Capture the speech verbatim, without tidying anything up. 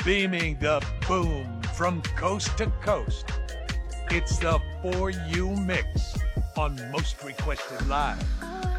beaming the boom from coast to coast. It's the For You Mix on Most Requested Live.